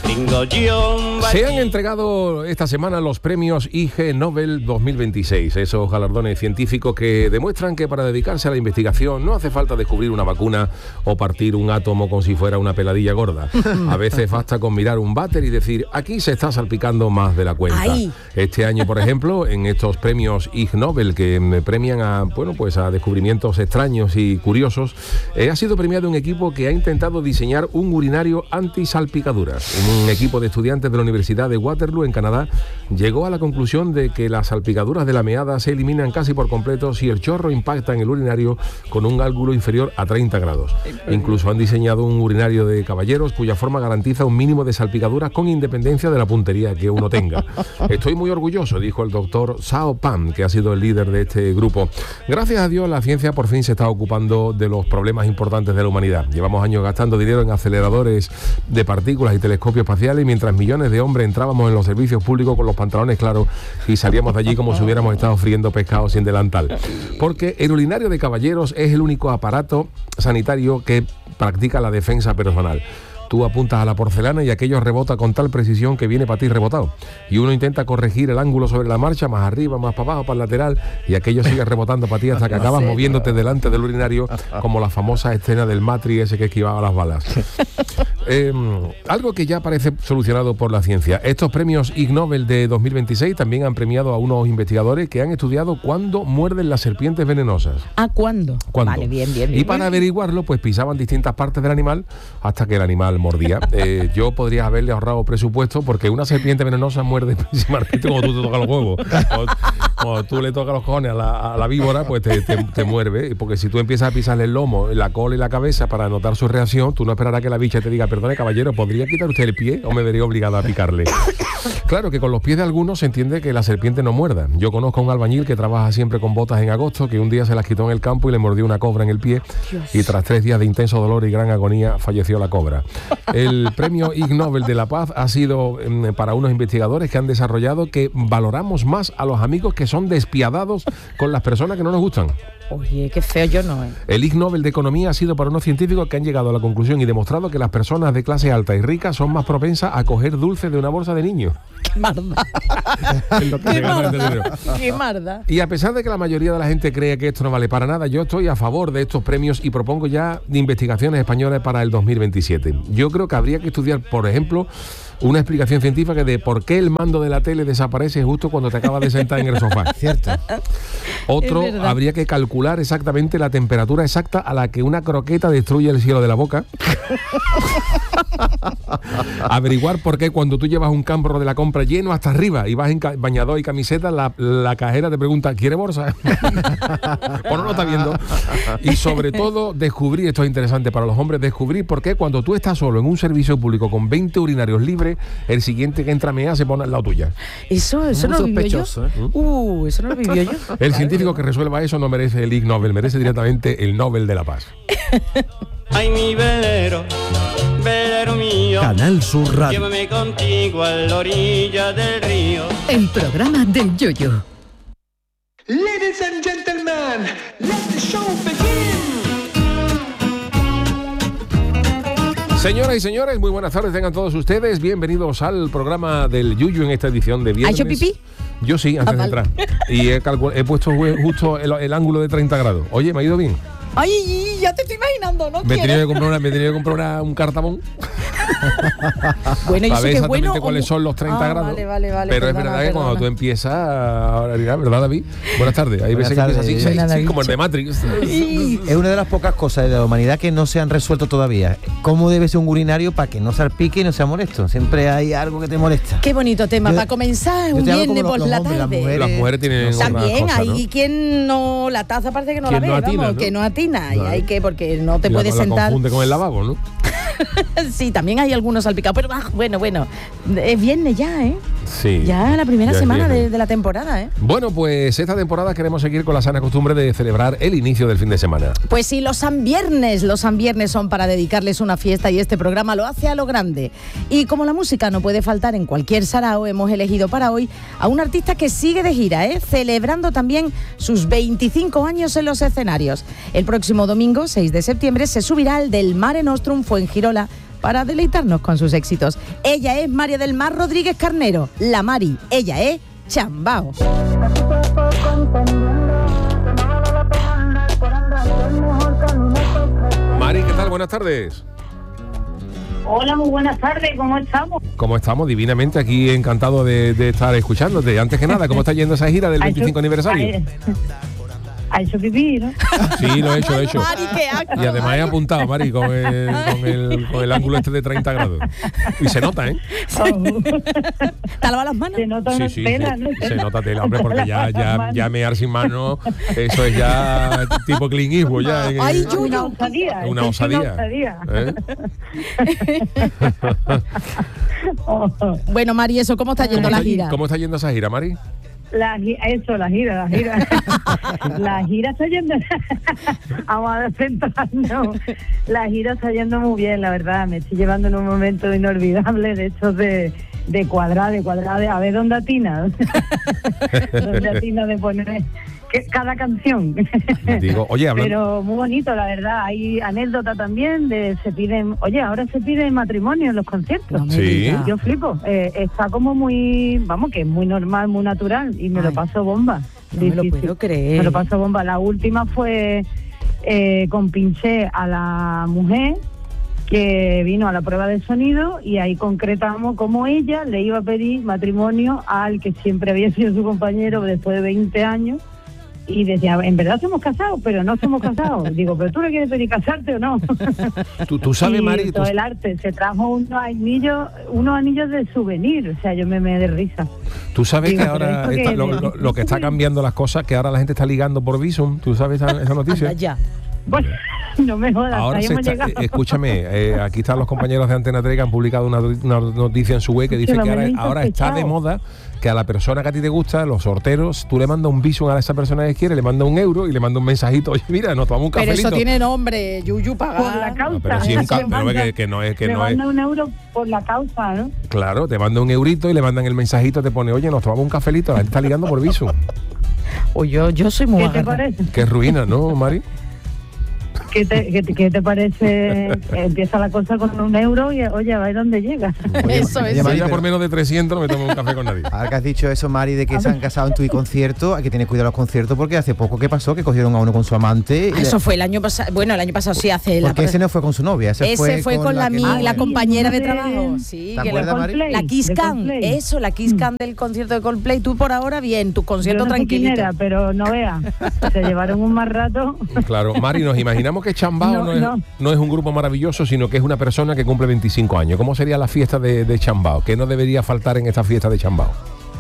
Se han entregado esta semana los premios IG Nobel 2026, esos galardones científicos que demuestran que para dedicarse a la investigación no hace falta descubrir una vacuna o partir un átomo como si fuera una peladilla gorda. A veces basta con mirar un váter y decir, aquí se está salpicando más de la cuenta. ¡Ay! Este año, por ejemplo, en estos premios IG Nobel que premian a descubrimientos extraños y curiosos, ha sido premiado un equipo que ha intentado diseñar un urinario anti-salpicaduras. Un equipo de estudiantes de la Universidad de Waterloo, en Canadá, llegó a la conclusión de que las salpicaduras de la meada se eliminan casi por completo si el chorro impacta en el urinario con un ángulo inferior a 30 grados. Incluso han diseñado un urinario de caballeros cuya forma garantiza un mínimo de salpicaduras con independencia de la puntería que uno tenga. Estoy muy orgulloso, dijo el doctor Sao Pan, que ha sido el líder de este grupo. Gracias a Dios, la ciencia por fin se está ocupando de los problemas importantes de la humanidad. Llevamos años gastando dinero en aceleradores de partículas y telescopios espaciales, mientras millones de hombres entrábamos en los servicios públicos con los pantalones claros y salíamos de allí como si hubiéramos estado friendo pescado sin delantal. Porque el urinario de caballeros es el único aparato sanitario que practica la defensa personal. Tú apuntas a la porcelana y aquello rebota con tal precisión que viene para ti rebotado. Y uno intenta corregir el ángulo sobre la marcha, más arriba, más para abajo, para el lateral, y aquello sigue rebotando para ti hasta que acabas moviéndote delante del urinario, como la famosa escena del Matrix ese que esquivaba las balas. Algo que ya parece solucionado por la ciencia. Estos premios Ig Nobel de 2026 también han premiado a unos investigadores que han estudiado cuándo muerden las serpientes venenosas. ¿A cuándo? Vale, bien. Y para averiguarlo, pues pisaban distintas partes del animal hasta que el animal mordía. Yo podría haberle ahorrado presupuesto, porque una serpiente venenosa muerde principalmente cuando tú te tocas los huevos. Cuando tú le tocas los cojones a la víbora, pues te muerde. Porque si tú empiezas a pisarle el lomo, la cola y la cabeza para notar su reacción, tú no esperarás que la bicha te diga, perdone caballero, ¿podría quitar usted el pie o me vería obligado a picarle? Claro que con los pies de algunos se entiende que la serpiente no muerda. Yo conozco a un albañil que trabaja siempre con botas en agosto, que un día se las quitó en el campo y le mordió una cobra en el pie. Dios. Y tras 3 días de intenso dolor y gran agonía falleció la cobra. El premio Ig Nobel de la Paz ha sido para unos investigadores que han desarrollado que valoramos más a los amigos que son despiadados con las personas que no nos gustan. Oye, qué feo yo no. El Ig Nobel de Economía ha sido para unos científicos que han llegado a la conclusión y demostrado que las personas de clase alta y rica son más propensas a coger dulces de una bolsa de niños. ¡Qué marda! ¡Qué marda! Y a pesar de que la mayoría de la gente cree que esto no vale para nada, yo estoy a favor de estos premios y propongo ya de investigaciones españolas para el 2027. Yo creo que habría que estudiar, por ejemplo, una explicación científica de por qué el mando de la tele desaparece justo cuando te acabas de sentar en el sofá. Cierto. Otro, habría que calcular exactamente la temperatura exacta a la que una croqueta destruye el cielo de la boca. Averiguar por qué cuando tú llevas un cambro de la compra lleno hasta arriba y vas en bañador y camiseta, la cajera te pregunta, ¿quiere bolsa? O no lo está viendo. Y sobre todo, descubrir, esto es interesante para los hombres, descubrir por qué cuando tú estás solo en un servicio público con 20 urinarios libres, el siguiente que entra a mear se pone al lado tuya. Eso no lo vivió yo. Eso no lo vivió yo. El científico que resuelva eso no merece el Ig Nobel, merece directamente el Nobel de la Paz. Ay, mi velero, velero mío, Canal Sur Radio. Llévame contigo a la orilla del río. El programa del Yoyo. Ladies and gentlemen, let the show begin. Señoras y señores, muy buenas tardes, tengan todos ustedes. Bienvenidos al programa del Yuyu en esta edición de viernes. ¿Ha hecho pipí? Yo sí, antes de entrar. Y he puesto justo el ángulo de 30 grados. Oye, ¿me ha ido bien? Ay, ya te estoy imaginando, ¿no? Me he tenido que comprar un cartabón. Bueno, y a eso ver que exactamente bueno, cuáles son los 30 grados. Vale, pero es verdad que cuando tú empiezas a orinar, ¿verdad, David? Buenas tardes. Hay veces que empieza así, como el de Matrix. Es una de las pocas cosas de la humanidad que no se han resuelto todavía. ¿Cómo debe ser un urinario para que no salpique y no sea molesto? Siempre hay algo que te molesta. Qué bonito tema para comenzar un viernes por la tarde. Las mujeres tienen también cosas, hay ¿no? quien no, la taza parece que no la ve, atina, ¿no? Que no atina, y hay que, porque no te puedes sentar. La confunde con el lavabo, ¿no? Sí, también hay algunos salpicados, pero bueno, es viernes ya, ¿eh? Sí. Ya la primera semana de la temporada, ¿eh? Bueno, pues esta temporada queremos seguir con la sana costumbre de celebrar el inicio del fin de semana. Pues sí, los San Viernes son para dedicarles una fiesta y este programa lo hace a lo grande. Y como la música no puede faltar en cualquier sarao, hemos elegido para hoy a un artista que sigue de gira, celebrando también sus 25 años en los escenarios. El próximo domingo, 6 de septiembre, se subirá al del Mare Nostrum Fuengirola para deleitarnos con sus éxitos. Ella es María del Mar Rodríguez Carnero, la Mari. Ella es Chambao. Mari, ¿qué tal? Buenas tardes. Hola, muy buenas tardes, ¿cómo estamos? ¿Cómo estamos? Divinamente, aquí encantado de estar escuchándote. Antes que nada, ¿cómo está yendo esa gira del 25 aniversario? Ha hecho pipí, ¿no? Sí, lo he hecho. Mari, qué acto, Y además he apuntado, Mari, con el ángulo este de 30 grados. Y se nota, ¿eh? ¿Te has lavado las manos? Se nota una tela, ¿no? Se nota tela, hombre, porque ya mear sin mano, eso es ya tipo Clint Eastwood, ya. Ay, Una osadía. Una osadía. ¿Eh? Bueno, Mari, eso, ¿cómo está yendo la gira? ¿Cómo está yendo esa gira, Mari? La gira. La gira está yendo. Vamos a centrarnos. La gira está yendo muy bien, la verdad. Me estoy llevando en un momento inolvidable de estos de cuadrar, a ver dónde atina. Dónde atina de poner cada canción. Digo, oye, hablando... Pero muy bonito, la verdad. Hay anécdota también ahora se piden matrimonio en los conciertos. Sí. Yo flipo. Está como muy, que es muy normal, muy natural, y me lo paso bomba. No me lo puedo creer. Me lo paso bomba. La última fue con Pinché a la mujer, que vino a la prueba de sonido, y ahí concretamos cómo ella le iba a pedir matrimonio al que siempre había sido su compañero después de 20 años. Y decía, en verdad somos casados, pero no somos casados. Digo, ¿pero tú le quieres pedir casarte o no? ¿Tú sabes, Mari? Todo el arte. Se trajo unos anillos de souvenir. O sea, yo me de risa. ¿Tú sabes que ahora lo que está cambiando las cosas, que ahora la gente está ligando por Visum? ¿Tú sabes esa noticia? Ya. Bueno, no me jodas, ahora escúchame, aquí están los compañeros de Antena 3 que han publicado una noticia en su web que dice que ahora está de moda que a la persona que a ti te gusta, los sorteros, tú le mandas un Visum a esa persona que quiere, le mandas un euro y le mandas un mensajito, oye, mira, nos tomamos un cafelito. Pero eso tiene nombre, Yuyu, pagar. Por la causa. No, pero sí, que no es. Me manda un euro por la causa, ¿no? Claro, te manda un eurito y le mandan el mensajito, te pone, oye, nos tomamos un cafelito, la gente está ligando por Visum. O yo soy muy ¿Qué te parece? Qué ruina, ¿no, Mari? ¿Qué te parece? Empieza la cosa con un euro y, oye, a ver dónde llega. Eso. Si llega por menos de 300 no me tomo un café con nadie. Ahora que has dicho eso, Mari, de que se han casado en tu concierto, hay que tener cuidado los conciertos, porque hace poco, ¿qué pasó? Que cogieron a uno con su amante. Eso fue el año pasado. Bueno, el año pasado sí hace... Porque ese no fue con su novia. Ese fue con la compañera de trabajo. Sí, ¿te acuerdas, Mari? La Kiss Cam. Eso, la Kiss Cam del concierto de Coldplay. Tú por ahora bien, tu concierto tranquilito. Pero no veas. Se llevaron un mal rato. Claro, Mari, nos imaginamos que Chambao no es un grupo maravilloso, sino que es una persona que cumple 25 años. ¿Cómo sería la fiesta de Chambao? ¿Qué no debería faltar en esta fiesta de Chambao?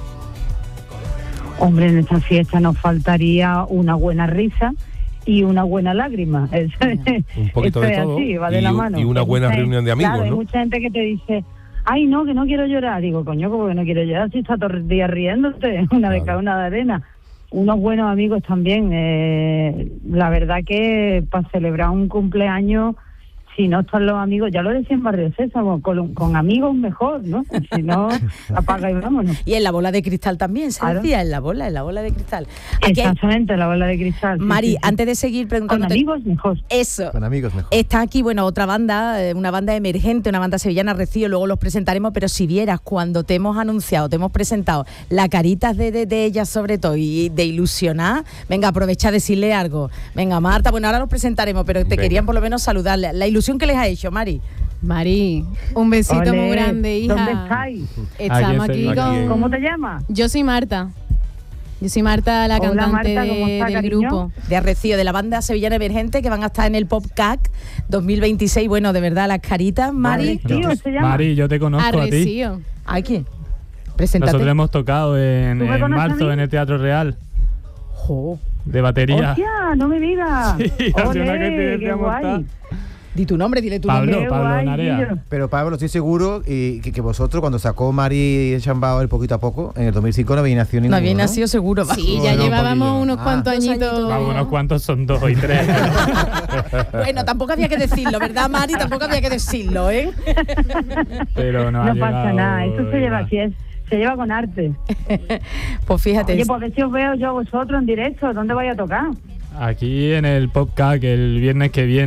Hombre, en esta fiesta nos faltaría una buena risa y una buena lágrima. Un poquito de todo. Así, va de la mano. Y una buena reunión de amigos, claro, ¿no? Hay mucha gente que te dice, ay, no, que no quiero llorar. Digo, coño, ¿cómo que no quiero llorar? Si está todo el día riéndote, una de cada, una de arena. Unos buenos amigos también. La verdad que para celebrar un cumpleaños, si no están los amigos, ya lo decía en Barrio Sésamo, con amigos mejor, ¿no? Si no, apaga y vámonos. Y en la bola de cristal también, se decía, en la bola de cristal. Aquí exactamente, la bola de cristal. Mari, sí. Antes de seguir preguntándote... Con amigos mejor. Eso. Con amigos mejor. Está aquí, otra banda, una banda emergente, una banda sevillana, Rocío, luego los presentaremos, pero si vieras cuando te hemos anunciado, te hemos presentado la caritas de ellas sobre todo y de ilusionar, venga, aprovecha a decirle algo. Venga, Marta, ahora los presentaremos, pero te querían por lo menos saludarle. La ilusión que les ha hecho, Mari. Mari, un besito muy grande, hija. ¿Dónde estáis? Estamos aquí con... ¿Cómo te llamas? Yo soy Marta. Yo soy Marta, la Hola, cantante Marta, ¿cómo está, del cariño? grupo. De Arrecío, de la banda sevillana emergente, que van a estar en el PopCAC 2026. Bueno, de verdad, las caritas, Mari. Arrecío se llama. Mari, yo te conozco a ti. Arrecío. ¿A quién? Preséntate. Nosotros hemos tocado en marzo en el Teatro Real. Jo. De batería. ¡Hostia, no me digas! Sí, hace una que te ¡Qué guay! Di tu nombre, dile tu nombre. Pablo Narea. Pero Pablo, estoy seguro que vosotros, cuando sacó Mari y Chambao el poquito a poco, en el 2005 no había nacido ninguno. No había nacido seguro. Sí, ya llevábamos unos cuantos añitos. Unos cuantos son 2 y 3. Bueno, tampoco había que decirlo, ¿verdad, Mari? Tampoco había que decirlo, ¿eh? Pero no pasa nada, esto se lleva así, se lleva con arte. Pues fíjate. Oye, pues si os veo yo a vosotros en directo, ¿dónde vais a tocar? Aquí en el PopCAC el viernes que viene,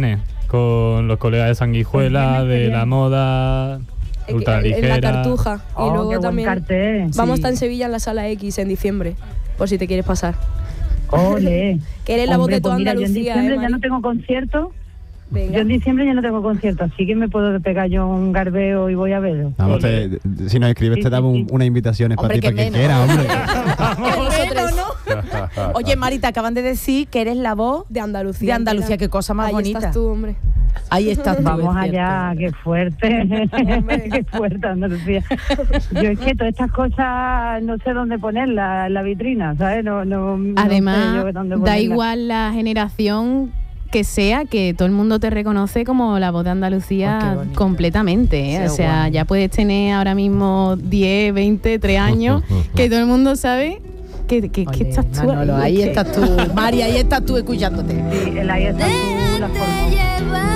con los colegas de Sanguijuela, de la moda, ultraligera. En la Cartuja. Oh, y luego qué buen también cartel. vamos a Sí. estar en Sevilla en la Sala X en diciembre, por si te quieres pasar. Ole. Que eres la voz Hombre, de toda pues mira, yo en Andalucía, diciembre ya Mari? no tengo concierto. Venga. Yo en diciembre ya no tengo concierto, así que me puedo pegar yo un garbeo y voy a verlo. Vamos, si nos escribes Sí, te damos sí, sí. unas invitaciones para Hombre, ti, para que que menos. quieras, hombre. Bueno, ¿no? Oye, Mari, te acaban de decir que eres la voz De Andalucía. de Andalucía. entera. Qué cosa más Ahí bonita. estás tú, hombre. Ahí estás tú. Vamos es allá, cierto. qué fuerte, qué fuerte Andalucía. Yo es que todas estas cosas no sé dónde ponerlas en la vitrina, ¿sabes? No sé Además, yo dónde da ponerlas. igual la generación que sea, que todo el mundo te reconoce como la voz de Oh, qué Andalucía bonito. completamente, ¿eh? Qué O sea, guay. ya puedes tener ahora mismo 10, 20, 3 años, que todo el mundo sabe que Oye, estás tú Manolo, ahí. ahí que- estás tú. Mari, ahí estás tú escuchándote. Sí, el ahí está tú, la forma.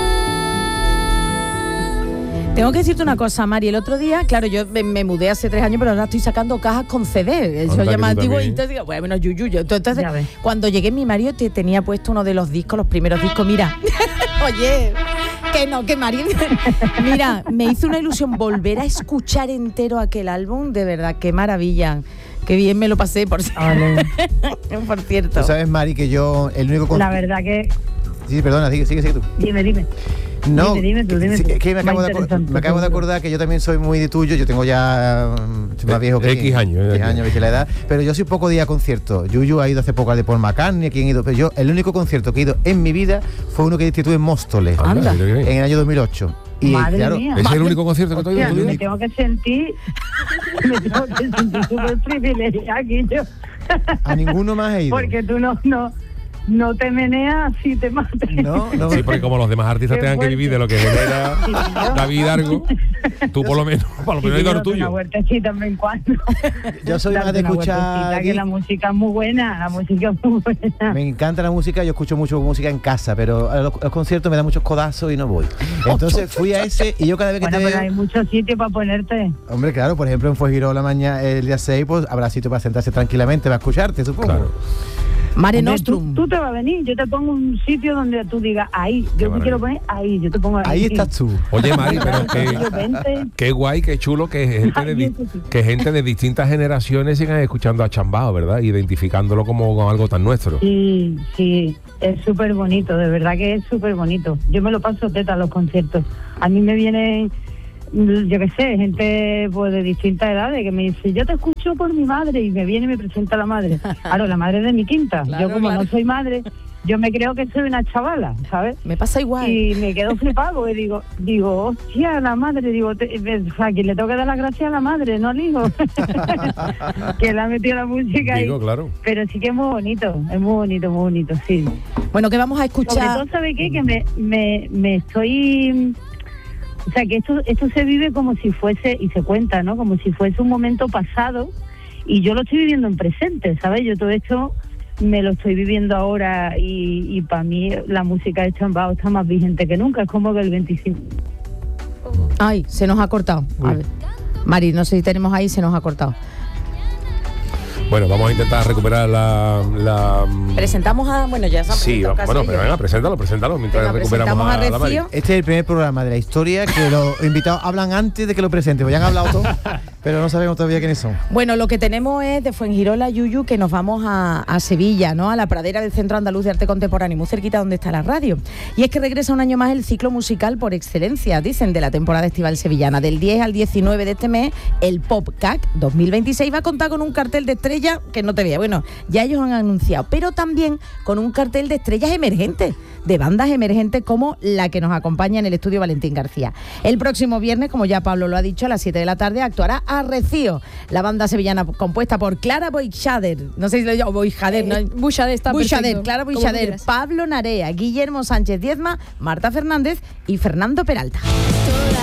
Tengo que decirte una cosa, Mari. El otro día, claro, yo me mudé hace 3 años, pero ahora estoy sacando cajas con CD. Eso Anda, ya que más tú antiguo. Y también. entonces digo, bueno, Yuyu. Entonces, Ya ves. cuando llegué, mi marido te tenía puesto uno de los discos, los primeros discos. Mira, oye, que no, que Mari. Mira, me hizo una ilusión volver a escuchar entero aquel álbum. De verdad, qué maravilla. Qué bien me lo pasé, por cierto. Tú sabes, Mari, que yo, el único... La verdad que... Sí, perdona, sigue tú. Dime. No, Dime tú. es que me acabo, Más de, interesante, me acabo de seguro. acordar que yo también soy muy de tuyo. Yo tengo ya soy más viejo que X años, X años, veis la edad. Pero yo soy poco de ir a conciertos. Yuyu ha ido hace poco al de Paul McCartney, aquí han ido. Pero yo, el único concierto que he ido en mi vida fue uno que diste tú en Móstoles, Anda. mira qué bien. en el año 2008. Y Madre claro, mía. ¿Ese es el único concierto que tú has ido Hostia, en tu me vida? tengo que sentir súper privilegiada aquí yo. a ninguno más he ido. Porque tú no te meneas si te mates. No, Sí, porque como los demás artistas Qué tengan que fuerte. vivir de lo que genera David Hidalgo, tú por lo menos has ido a lo Una tuyo. vueltecita de vez en cuando. Yo soy más Darte de una escuchar... vueltecita, que la música es muy buena, la música es muy buena. Me encanta la música, yo escucho mucho música en casa, pero a los conciertos me da muchos codazos y no voy. Entonces fui a ese y yo cada vez que Bueno, te pero veo... hay muchos sitios para ponerte. Hombre, claro, por ejemplo en Fuengirola mañana el día 6, pues habrá sitio para sentarse tranquilamente, para escucharte, supongo. Claro. Mare Hombre, Nostrum. tú te vas a venir, yo te pongo un sitio donde tú digas, ahí, yo me quiero poner ahí, yo te pongo ahí. Ahí estás tú. Oye, Mari, pero Yo, vente. qué guay, qué chulo que gente de distintas generaciones sigan escuchando a Chambao, ¿verdad? Identificándolo como algo tan nuestro. Sí, es súper bonito, de verdad que es súper bonito. Yo me lo paso teta a los conciertos. A mí me vienen, yo qué sé, gente pues de distintas edades que me dice, yo te escucho por mi madre, y me viene y me presenta a la madre. Claro, la madre de mi quinta. Claro, yo como claro. no soy madre, yo me creo que soy una chavala, ¿sabes? Me pasa igual. Y me quedo flipado y digo, hostia, la madre, o sea, que le tengo que dar las gracias a la madre, no al hijo, que le ha metido la música Digo, ahí. claro. Pero sí que es muy bonito, sí. Bueno, que vamos a Sobre escuchar. todo, ¿sabe qué? Que me estoy... O sea, que esto se vive como si fuese, y se cuenta, ¿no? Como si fuese un momento pasado, y yo lo estoy viviendo en presente, ¿sabes? Yo todo esto me lo estoy viviendo ahora, y para mí la música de Chambao está más vigente que nunca, es como que el 25... Ay, se nos ha cortado. A ver. Mari, no sé si tenemos ahí, se nos ha cortado. Bueno, vamos a intentar recuperar la Presentamos a... Bueno, ya se han Sí, presentado casi bueno, pero ellos. venga, preséntalo mientras Venga, recuperamos presentamos a a la Mari. Rocío. Este es el primer programa de la historia que los invitados hablan antes de que lo presenten, pues ya han hablado todos, pero no sabemos todavía quiénes son. Bueno, lo que tenemos es de Fuengirola, Yuyu, que nos vamos a Sevilla, ¿no? A la pradera del Centro Andaluz de Arte Contemporáneo, muy cerquita donde está la radio. Y es que regresa un año más el ciclo musical por excelencia, dicen, de la temporada estival sevillana. Del 10 al 19 de este mes, el PopCAC 2026 va a contar con un cartel de estrellas que no te veía. Bueno, ya ellos han anunciado, pero también con un cartel de estrellas emergentes, de bandas emergentes como la que nos acompaña en el estudio Valentín García. El próximo viernes, como ya Pablo lo ha dicho, a las 7 de la tarde actuará Arrecío, la banda sevillana compuesta por Clara Boixader, no sé si lo digo, Boixader, ¿no? Buixader está Buixader, perfecto, Clara como tú Boixader, quieras. Pablo Narea, Guillermo Sánchez Diezma, Marta Fernández y Fernando Peralta.